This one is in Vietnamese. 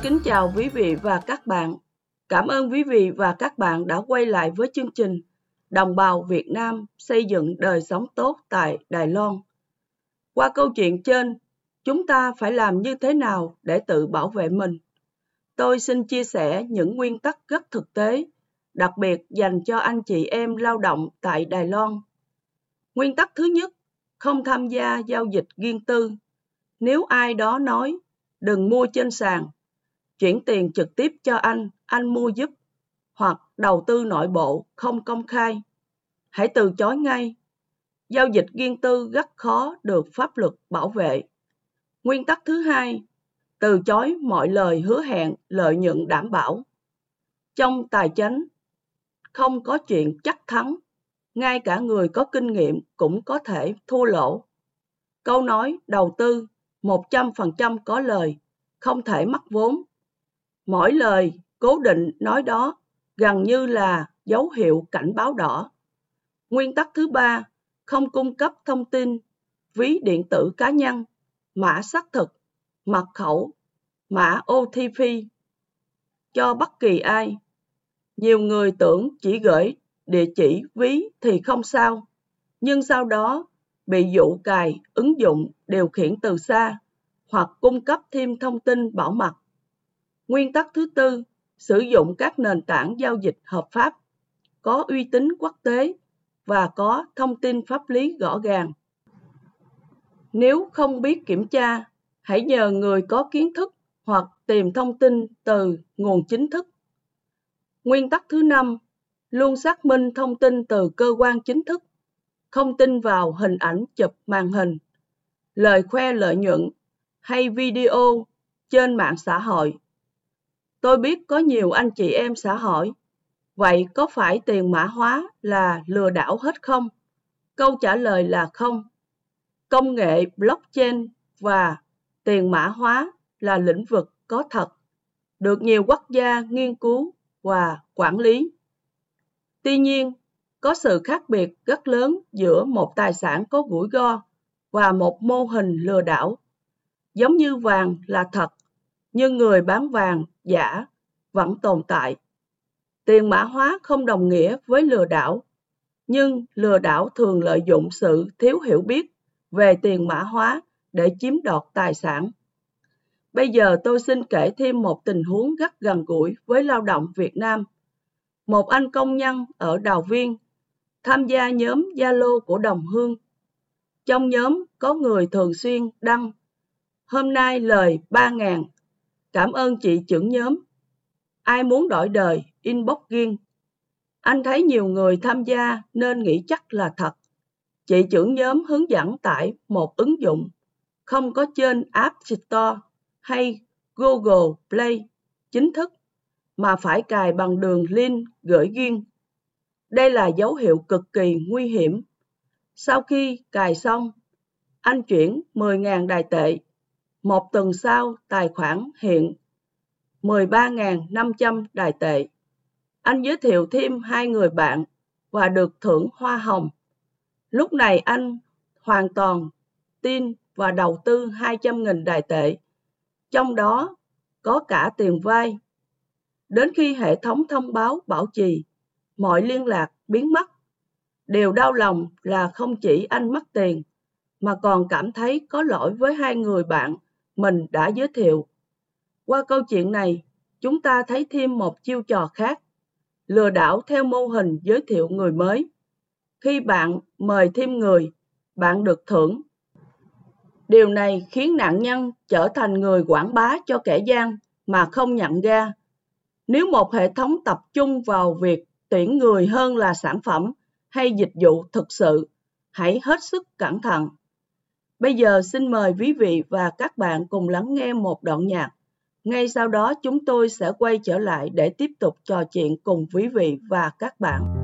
kính chào quý vị và các bạn. Cảm ơn quý vị và các bạn đã quay lại với chương trình Đồng bào Việt Nam xây dựng đời sống tốt tại Đài Loan. Qua câu chuyện trên, chúng ta phải làm như thế nào để tự bảo vệ mình? Tôi xin chia sẻ những nguyên tắc rất thực tế, đặc biệt dành cho anh chị em lao động tại Đài Loan. Nguyên tắc thứ nhất, không tham gia giao dịch riêng tư. Nếu ai đó nói, đừng mua trên sàn, chuyển tiền trực tiếp cho anh mua giúp, hoặc đầu tư nội bộ không công khai, hãy từ chối ngay. Giao dịch riêng tư rất khó được pháp luật bảo vệ. Nguyên tắc thứ hai, từ chối mọi lời hứa hẹn lợi nhuận đảm bảo. Trong tài chính, không có chuyện chắc thắng, ngay cả người có kinh nghiệm cũng có thể thua lỗ. Câu nói đầu tư 100% có lời, không thể mất vốn. Mỗi lời cố định nói đó gần như là dấu hiệu cảnh báo đỏ. Nguyên tắc thứ ba, không cung cấp thông tin, ví điện tử cá nhân, mã xác thực, mật khẩu, mã OTP cho bất kỳ ai. Nhiều người tưởng chỉ gửi địa chỉ ví thì không sao, nhưng sau đó bị dụ cài ứng dụng điều khiển từ xa hoặc cung cấp thêm thông tin bảo mật. Nguyên tắc thứ tư, sử dụng các nền tảng giao dịch hợp pháp, có uy tín quốc tế và có thông tin pháp lý rõ ràng. Nếu không biết kiểm tra, hãy nhờ người có kiến thức hoặc tìm thông tin từ nguồn chính thức. Nguyên tắc thứ năm, luôn xác minh thông tin từ cơ quan chính thức, không tin vào hình ảnh chụp màn hình, lời khoe lợi nhuận hay video trên mạng xã hội. Tôi biết có nhiều anh chị em xã hỏi, vậy có phải tiền mã hóa là lừa đảo hết không? Câu trả lời là không. Công nghệ blockchain và tiền mã hóa là lĩnh vực có thật, được nhiều quốc gia nghiên cứu và quản lý. Tuy nhiên, có sự khác biệt rất lớn giữa một tài sản có rủi ro và một mô hình lừa đảo. Giống như vàng là thật, nhưng người bán vàng giả vẫn tồn tại. Tiền mã hóa không đồng nghĩa với lừa đảo, nhưng lừa đảo thường lợi dụng sự thiếu hiểu biết về tiền mã hóa để chiếm đoạt tài sản. Bây giờ tôi xin kể thêm một tình huống rất gần gũi với lao động Việt Nam. Một anh công nhân ở Đào Viên tham gia nhóm Zalo của đồng hương. Trong nhóm có người thường xuyên đăng, hôm nay lời 3.000, cảm ơn chị trưởng nhóm. Ai muốn đổi đời, inbox riêng. Anh thấy nhiều người tham gia nên nghĩ chắc là thật. Chị trưởng nhóm hướng dẫn tải một ứng dụng, không có trên App Store hay Google Play chính thức, mà phải cài bằng đường link gửi riêng. Đây là dấu hiệu cực kỳ nguy hiểm. Sau khi cài xong, anh chuyển 10.000 đài tệ. Một tuần sau, tài khoản hiện 13.500 đài tệ. Anh giới thiệu thêm 2 người bạn và được thưởng hoa hồng. Lúc này anh hoàn toàn tin và đầu tư 200.000 đài tệ, trong đó có cả tiền vay. Đến khi hệ thống thông báo bảo trì, mọi liên lạc biến mất. Điều đau lòng là không chỉ anh mất tiền, mà còn cảm thấy có lỗi với 2 người bạn mình đã giới thiệu. Qua câu chuyện này, chúng ta thấy thêm một chiêu trò khác, lừa đảo theo mô hình giới thiệu người mới. Khi bạn mời thêm người, bạn được thưởng. Điều này khiến nạn nhân trở thành người quảng bá cho kẻ gian mà không nhận ra. Nếu một hệ thống tập trung vào việc tuyển người hơn là sản phẩm hay dịch vụ thực sự, hãy hết sức cẩn thận. Bây giờ xin mời quý vị và các bạn cùng lắng nghe một đoạn nhạc. Ngay sau đó chúng tôi sẽ quay trở lại để tiếp tục trò chuyện cùng quý vị và các bạn.